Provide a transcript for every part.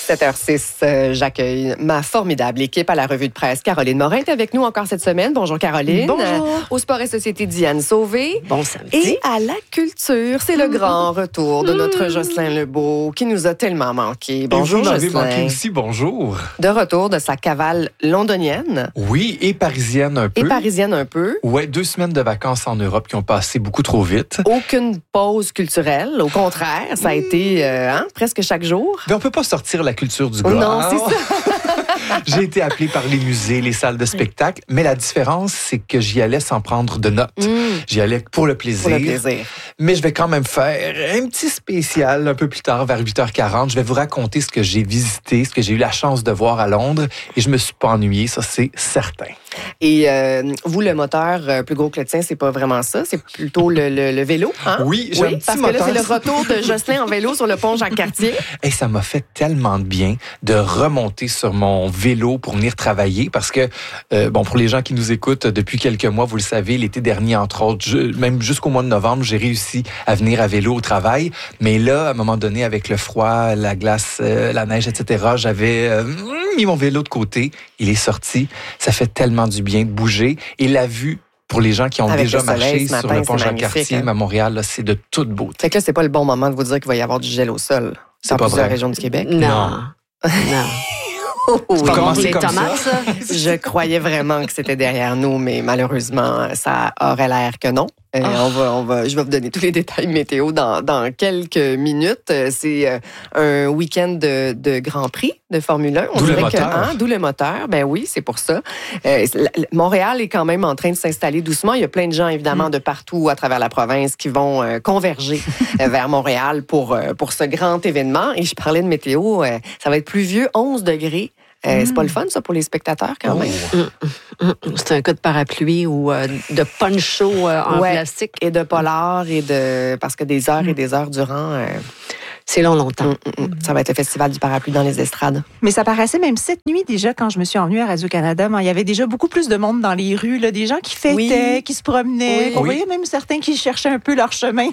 7h06, j'accueille ma formidable équipe à la revue de presse. Caroline Morin est avec nous encore cette semaine. Bonjour Caroline. Bonjour. Au Sport et Société, Diane Sauvé. Bon samedi. Et à la culture, c'est le grand retour de notre Jocelyn Lebeau qui nous a tellement manqué. Bonjour Jocelyn. Jocelyn. Vous m'avez manqué aussi, bonjour. De retour de sa cavale londonienne. Oui, et parisienne un peu. Et parisienne un peu. Ouais, 2 semaines de vacances en Europe qui ont passé beaucoup trop vite. Aucune pause culturelle. Au contraire, ça a été presque chaque jour. Mais on peut pas sortir la culture du gars. Non, c'est ça. J'ai été appelé par les musées, les salles de spectacle, mais la différence, c'est que j'y allais sans prendre de notes. J'y allais pour le plaisir. Pour le plaisir. Mais je vais quand même faire un petit spécial un peu plus tard, vers 8h40. Je vais vous raconter ce que j'ai visité, ce que j'ai eu la chance de voir à Londres, et je me suis pas ennuyé, ça c'est certain. Et vous, le moteur plus gros que le tien, c'est pas vraiment ça, c'est plutôt le vélo, hein? Oui, j'ai un petit parce moteur. que là, c'est le retour de Jocelyn en vélo sur le pont Jacques-Cartier. Et ça m'a fait tellement de bien de remonter sur mon vélo pour venir travailler parce que, pour les gens qui nous écoutent depuis quelques mois, vous le savez, l'été dernier, entre autres, même jusqu'au mois de novembre, j'ai réussi à venir à vélo au travail. Mais là, à un moment donné, avec le froid, la glace, la neige, etc., j'avais mis mon vélo de côté. Il est sorti. Ça fait tellement du bien de bouger. Et la vue, pour les gens qui ont avec déjà le soleil, marché ce matin, sur le pont c'est Jacques-Cartier magnifique, à Montréal, là, c'est de toute beauté. Fait que là, c'est pas le bon moment de vous dire qu'il va y avoir du gel au sol C'est dans pas plusieurs vrai. régions du Québec. Non. Oui. Pas bon commencé les comme tomates, ça? Je croyais vraiment que c'était derrière nous, mais malheureusement, ça aurait l'air que non. Je vais vous donner tous les détails météo dans quelques minutes. C'est un week-end de Grand Prix de Formule 1. D'où le moteur. D'où le moteur. Ben oui, c'est pour ça. Montréal est quand même en train de s'installer doucement. Il y a plein de gens, évidemment, de partout à travers la province qui vont converger vers Montréal pour ce grand événement. Et je parlais de météo. Ça va être pluvieux, 11 degrés. C'est pas le fun, ça, pour les spectateurs, quand même. C'est un cas de parapluie ou de poncho en plastique. Et de polar, parce que des heures et des heures durant... C'est longtemps. Ça va être le festival du parapluie dans les estrades. Mais ça paraissait même cette nuit déjà quand je me suis envenue à Radio-Canada. Il y avait déjà beaucoup plus de monde dans les rues, là, des gens qui fêtaient, qui se promenaient. On voyait même certains qui cherchaient un peu leur chemin.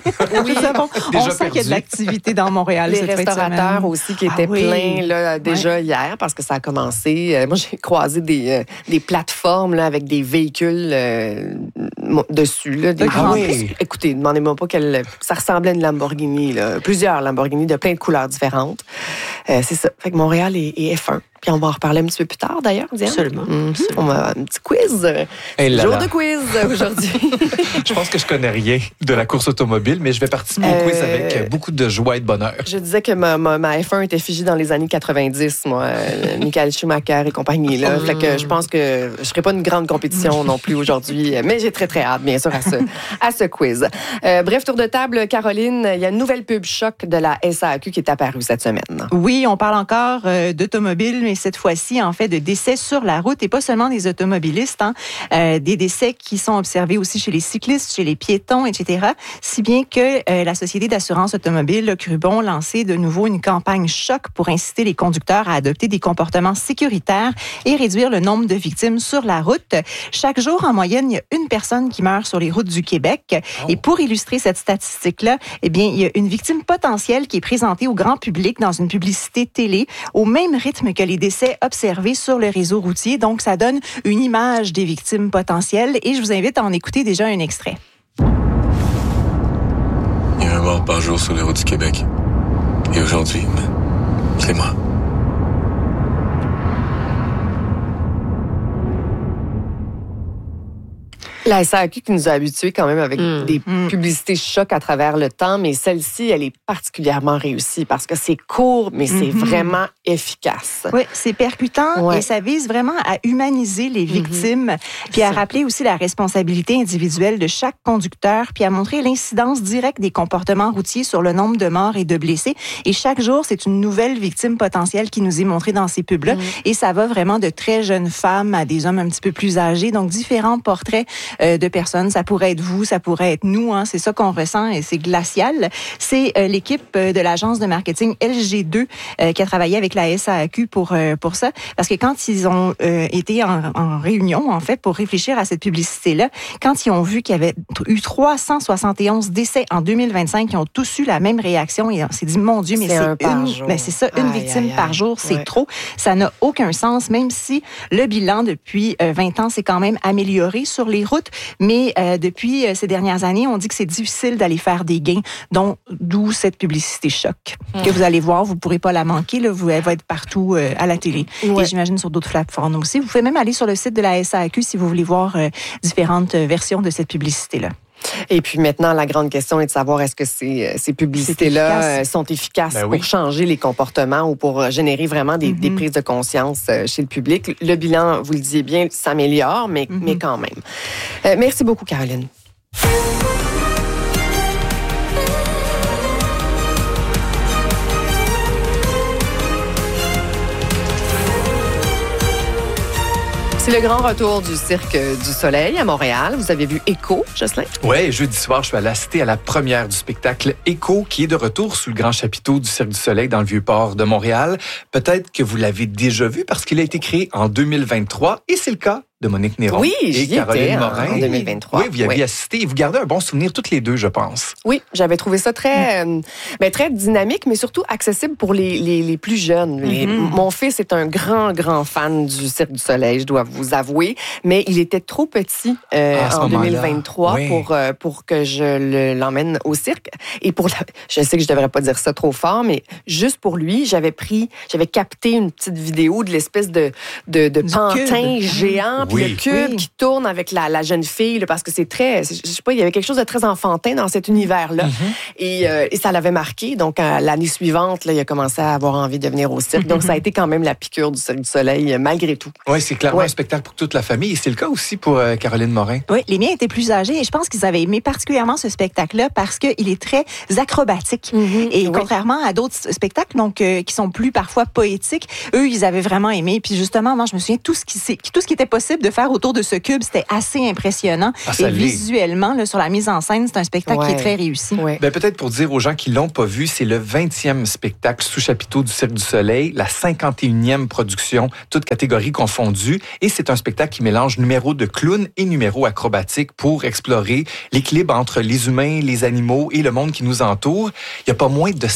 On sent qu'il y a de l'activité dans Montréal. Les restaurateurs aussi qui étaient pleins là, déjà hier parce que ça a commencé. Moi, j'ai croisé des plateformes là, avec des véhicules dessus. Là, Écoutez, demandez-moi pas ça ressemblait à une Lamborghini. Là. Plusieurs Lamborghini de plein de couleurs différentes. C'est ça. Fait que Montréal est F1. Puis on va en reparler un petit peu plus tard, d'ailleurs, Diane. Absolument. On a un petit quiz. Jour de quiz aujourd'hui. Je pense que je connais rien de la course automobile, mais je vais participer au quiz avec beaucoup de joie et de bonheur. Je disais que ma F1 était figée dans les années 90, moi. Michael Schumacher et compagnie. Là. Fait que je pense que je ne ferai pas une grande compétition non plus aujourd'hui, mais j'ai très, très hâte, bien sûr, à ce quiz. Bref, tour de table, Caroline, il y a une nouvelle pub choc de la SAQ qui est apparue cette semaine. Oui, on parle encore d'automobiles, mais cette fois-ci, en fait, de décès sur la route et pas seulement des automobilistes, des décès qui sont observés aussi chez les cyclistes, chez les piétons, etc. Si bien que la Société d'assurance automobile a cru bon lancer de nouveau une campagne choc pour inciter les conducteurs à adopter des comportements sécuritaires et réduire le nombre de victimes sur la route. Chaque jour, en moyenne, il y a une personne qui meurt sur les routes du Québec. Et pour illustrer cette statistique-là, eh bien, il y a une victime potentielle qui est présentée au grand public dans une publicité télé au même rythme que les décès observés sur le réseau routier. Donc, ça donne une image des victimes potentielles et je vous invite à en écouter déjà un extrait. Il y a un mort par jour sur les routes du Québec. Et aujourd'hui, c'est moi. La SAQ qui nous a habitués quand même avec des publicités chocs à travers le temps, mais celle-ci, elle est particulièrement réussie parce que c'est court, mais c'est vraiment efficace. Oui, c'est percutant et ça vise vraiment à humaniser les victimes, puis à rappeler aussi la responsabilité individuelle de chaque conducteur, puis à montrer l'incidence directe des comportements routiers sur le nombre de morts et de blessés. Et chaque jour, c'est une nouvelle victime potentielle qui nous est montrée dans ces pubs-là. Et ça va vraiment de très jeunes femmes à des hommes un petit peu plus âgés, donc différents portraits de personnes. Ça pourrait être vous, ça pourrait être nous. Hein, c'est ça qu'on ressent et c'est glacial. C'est l'équipe de l'agence de marketing LG2 qui a travaillé avec la SAAQ pour ça. Parce que quand ils ont été en réunion, en fait, pour réfléchir à cette publicité-là, quand ils ont vu qu'il y avait eu 371 décès en 2025 qui ont tous eu la même réaction, et on s'est dit, mon Dieu, mais c'est ça, une victime par jour, c'est trop. Ça n'a aucun sens, même si le bilan depuis 20 ans s'est quand même amélioré sur les routes, mais depuis ces dernières années, on dit que c'est difficile d'aller faire des gains, d'où cette publicité choc que vous allez voir, vous ne pourrez pas la manquer, là, elle va être partout à la télé. Ouais. Et j'imagine sur d'autres plateformes aussi. Vous pouvez même aller sur le site de la SAAQ si vous voulez voir différentes versions de cette publicité-là. Et puis maintenant, la grande question est de savoir est-ce que ces publicités-là sont efficaces pour changer les comportements ou pour générer vraiment des prises de conscience chez le public. Le bilan, vous le disiez bien, s'améliore, mais quand même. Merci beaucoup, Caroline. C'est le grand retour du Cirque du Soleil à Montréal. Vous avez vu Écho, Jocelyn? Oui, jeudi soir, je suis allé assister à la première du spectacle Écho, qui est de retour sous le grand chapiteau du Cirque du Soleil dans le Vieux-Port de Montréal. Peut-être que vous l'avez déjà vu parce qu'il a été créé en 2023 et c'est le cas de Monique Néron et Caroline Morin. En 2023. Oui, vous y aviez assisté et vous gardez un bon souvenir toutes les deux, je pense. Oui, j'avais trouvé ça très dynamique, mais surtout accessible pour les plus jeunes. Mon fils est un grand fan du Cirque du Soleil, je dois vous avouer, mais il était trop petit en 2023 pour que je l'emmène au cirque. Et je sais que je devrais pas dire ça trop fort, mais juste pour lui, j'avais capté une petite vidéo de l'espèce de pantin géant. Puis le cube qui tourne avec la jeune fille, là, parce que c'est très, je sais pas, il y avait quelque chose de très enfantin dans cet univers-là. Et ça l'avait marqué. Donc, l'année suivante, là, il a commencé à avoir envie de venir au cirque. Donc, ça a été quand même la piqûre du Cirque du Soleil, malgré tout. Oui, c'est clairement un spectacle pour toute la famille. Et c'est le cas aussi pour Caroline Morin. Oui, les miens étaient plus âgés et je pense qu'ils avaient aimé particulièrement ce spectacle-là parce qu'il est très acrobatique. Et contrairement à d'autres spectacles donc, qui sont plus parfois poétiques, eux, ils avaient vraiment aimé. Puis justement, moi, je me souviens, tout ce qui était possible de faire autour de ce cube, c'était assez impressionnant. Et visuellement, là, sur la mise en scène, c'est un spectacle qui est très réussi. Ben, peut-être pour dire aux gens qui l'ont pas vu, c'est le 20e spectacle sous chapiteau du Cirque du Soleil, la 51e production, toutes catégories confondues. Et c'est un spectacle qui mélange numéros de clown et numéros acrobatiques pour explorer l'équilibre entre les humains, les animaux et le monde qui nous entoure. Il y a pas moins de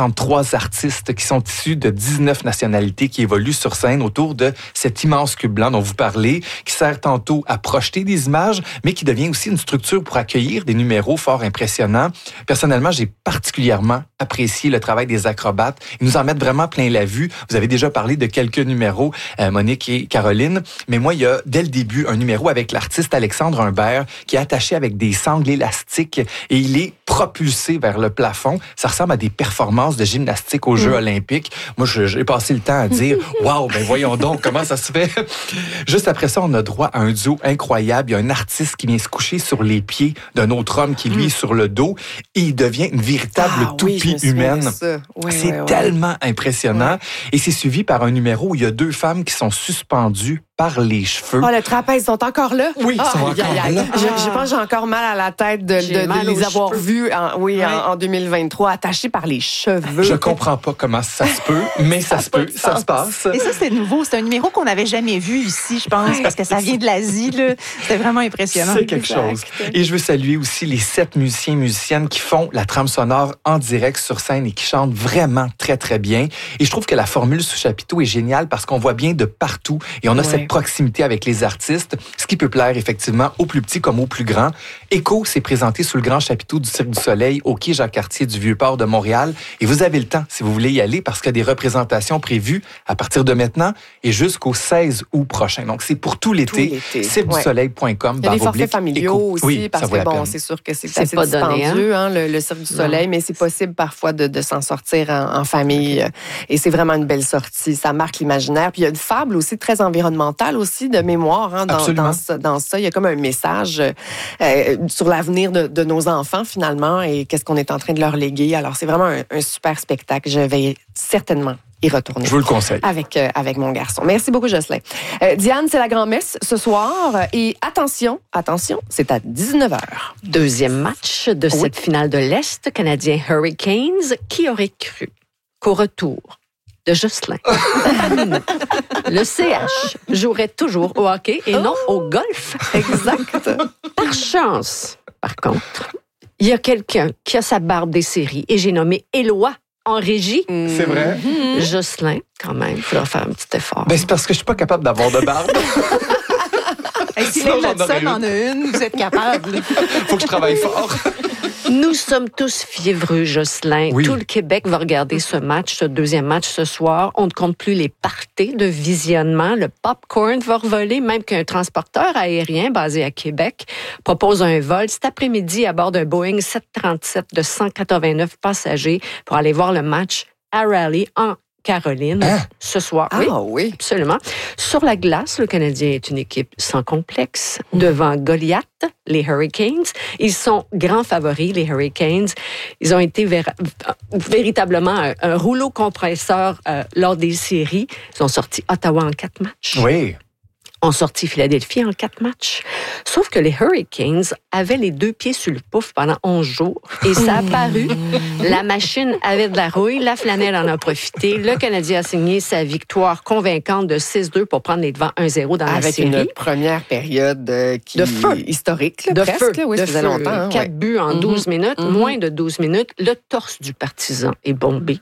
53 artistes qui sont issus de 19 nationalités qui évoluent sur scène autour de cet immense cube blanc dont vous parlez, qui sert tantôt à projeter des images, mais qui devient aussi une structure pour accueillir des numéros fort impressionnants. Personnellement, j'ai particulièrement apprécié le travail des acrobates. Ils nous en mettent vraiment plein la vue. Vous avez déjà parlé de quelques numéros, Monique et Caroline, mais moi, il y a dès le début un numéro avec l'artiste Alexandre Humbert qui est attaché avec des sangles élastiques et il est propulsé vers le plafond. Ça ressemble à des performances de gymnastique aux Jeux olympiques. Moi, j'ai passé le temps à dire « Wow, ben voyons donc comment ça se fait! » Juste après ça, on a droit à un duo incroyable. Il y a un artiste qui vient se coucher sur les pieds d'un autre homme qui, lui, est sur le dos et il devient une véritable toupie humaine. C'est tellement impressionnant. Et c'est suivi par un numéro où il y a deux femmes qui sont suspendues par les cheveux. Oh, le trapèze, ils sont encore là? Oui, ils sont encore là. Je pense que j'ai encore mal à la tête de les avoir vus en 2023, attachés par les cheveux. Je comprends pas comment ça se peut, mais ça se peut, ça se passe. Et ça, c'est nouveau. C'est un numéro qu'on n'avait jamais vu ici, je pense, parce que ça vient de l'Asie. C'était vraiment impressionnant. C'est quelque chose. Et je veux saluer aussi les 7 musiciens et musiciennes qui font la trame sonore en direct sur scène et qui chantent vraiment très, très bien. Et je trouve que la formule sous chapiteau est géniale parce qu'on voit bien de partout et on a cette proximité avec les artistes, ce qui peut plaire effectivement aux plus petits comme aux plus grands. Écho s'est présenté sous le grand chapiteau du Cirque du Soleil au quai Jacques-Cartier du Vieux-Port de Montréal et vous avez le temps si vous voulez y aller parce qu'il y a des représentations prévues à partir de maintenant et jusqu'au 16 août prochain. Donc c'est pour tout l'été. cirquedusoleil.com. Il y a des forfaits familiaux aussi parce que c'est sûr que c'est assez dispendieux le Cirque du Soleil, mais c'est possible parfois de s'en sortir en famille et c'est vraiment une belle sortie. Ça marque l'imaginaire. Puis il y a une fable aussi très environnementale aussi de mémoire dans ça. Il y a comme un message sur l'avenir de nos enfants finalement et qu'est-ce qu'on est en train de leur léguer. Alors c'est vraiment un super spectacle. Je vais certainement y retourner. Je vous le conseille. Avec mon garçon. Merci beaucoup, Jocelyn. Diane, c'est la grand-messe ce soir. Et attention, c'est à 19h. Deuxième match de cette finale de l'Est, Canadien Hurricanes. Qui aurait cru qu'au retour de Jocelyn, le CH jouerait toujours au hockey et non au golf? Exact. Par chance, par contre, il y a quelqu'un qui a sa barbe des séries et j'ai nommé Éloi en régie. C'est vrai? Jocelyn, quand même, il faudra faire un petit effort. Ben, c'est parce que je suis pas capable d'avoir de barbe. Si Lynn Hudson en a une, vous êtes capable. Faut que je travaille fort. Nous sommes tous fiévreux, Jocelyn. Oui. Tout le Québec va regarder ce match, ce deuxième match ce soir. On ne compte plus les parties de visionnement. Le popcorn va revoler, même qu'un transporteur aérien basé à Québec propose un vol cet après-midi à bord d'un Boeing 737 de 189 passagers pour aller voir le match à Raleigh en Caroline ce soir. Oui, absolument. Sur la glace, le Canadien est une équipe sans complexe. Devant Goliath, les Hurricanes, ils sont grands favoris, les Hurricanes. Ils ont été véritablement un rouleau compresseur lors des séries. Ils ont sorti Ottawa en 4 matchs. Oui. Ont sorti Philadelphie en 4 matchs. Sauf que les Hurricanes avaient les 2 pieds sur le pouf pendant 11 jours. Et ça a paru. La machine avait de la rouille. La flanelle en a profité. Le Canadien a signé sa victoire convaincante de 6-2 pour prendre les devants 1-0 dans la série. Avec une première période de feu. Historique, là, de presque. Feu. Oui, ça faisait longtemps. 4 buts en 12 minutes, moins de 12 minutes. Le torse du partisan est bombé.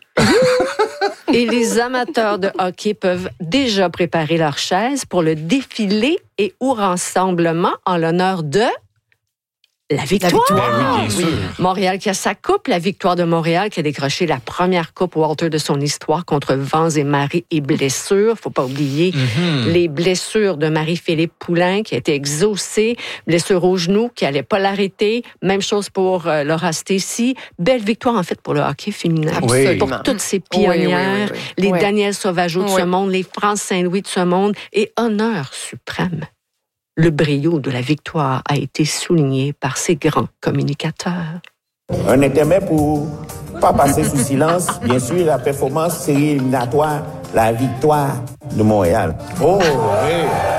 Et les amateurs de hockey peuvent déjà préparer leurs chaises pour le défilé et ou rassemblement en l'honneur de la victoire. Ben oui, bien sûr. Montréal qui a sa coupe, la victoire de Montréal qui a décroché la première coupe Walter de son histoire contre vents et marées et blessures. Faut pas oublier les blessures de Marie-Philippe Poulin qui a été exaucée, blessure au genou qui allait pas l'arrêter. Même chose pour Laura Stacey. Belle victoire en fait pour le hockey féminin. Absolument. Pour toutes ces pionnières, les Daniel Sauvageau de ce monde, les France Saint-Louis de ce monde et honneur suprême. Le brio de la victoire a été souligné par ces grands communicateurs. Un intermède pour pas passer sous silence, bien sûr, la performance série éliminatoire, la victoire de Montréal. Oh, oui.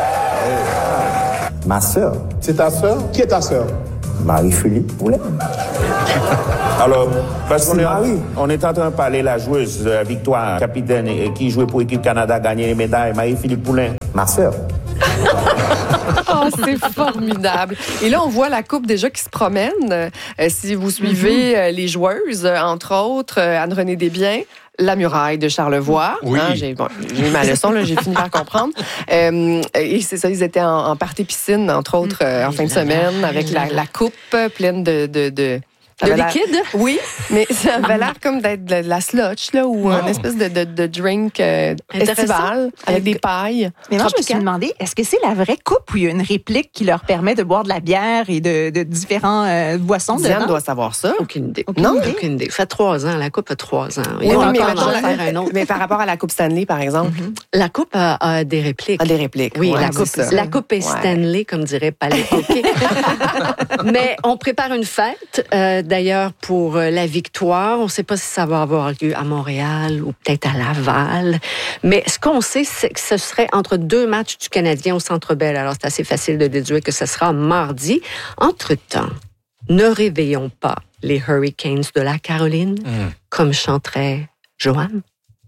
Ma sœur. C'est ta sœur? Qui est ta sœur? Marie-Philippe Poulin. Alors, parce qu'on est en train de parler de la joueuse de la victoire, capitaine qui jouait pour l'équipe Canada, gagné les médailles, Marie-Philippe Poulin. Ma sœur. Oh, c'est formidable. Et là, on voit la coupe déjà qui se promène. Si vous suivez les joueuses, entre autres, Anne-Renée Desbiens, La Muraille de Charlevoix. Oui. J'ai eu ma leçon, là, j'ai fini par comprendre. Et c'est ça, ils étaient en party piscine, entre autres, en fin de semaine, avec la coupe pleine de liquide? Oui, mais ça avait l'air comme d'être de la slotch, là, ou une espèce de drink estival avec des pailles. Mais moi, je me suis demandé, est-ce que c'est la vraie coupe ou il y a une réplique qui leur permet de boire de la bière et de différents boissons dedans? Diane doit savoir ça. Aucune idée. Non? Aucune idée. Ça fait 3 ans. La coupe a 3 ans. Oui, mais par rapport à la coupe Stanley, par exemple. La coupe a des répliques. A des répliques. Oui, ouais, la coupe est Stanley, comme dirait Palais Hockey. Mais on prépare une fête, d'ailleurs, pour la victoire. On ne sait pas si ça va avoir lieu à Montréal ou peut-être à Laval. Mais ce qu'on sait, c'est que ce serait entre 2 matchs du Canadien au Centre Bell. Alors, c'est assez facile de déduire que ce sera mardi. Entre-temps, ne réveillons pas les Hurricanes de la Caroline, comme chanterait Joanne.